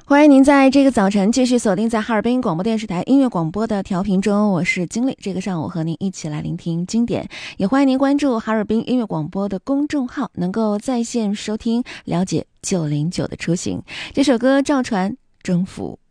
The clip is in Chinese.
欢迎您在这个早晨继续锁定在哈尔滨广播电视台音乐广播的调频中，我是经理。这个上午和您一起来聆听经典，也欢迎您关注哈尔滨音乐广播的公众号，能够在线收听了解909的出行。这首歌赵传征服。